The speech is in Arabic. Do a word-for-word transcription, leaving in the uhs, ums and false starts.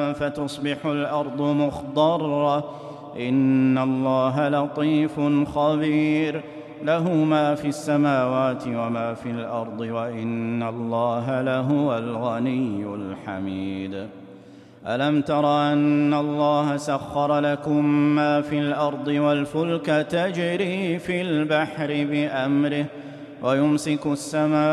فتصبح الأرض مخضرة إن الله لطيف خبير له ما في السماوات وما في الأرض وإن الله لهو الغني الحميد ألم تر أن الله سخر لكم ما في الأرض والفلك تجري في البحر بأمره ويمسك السماء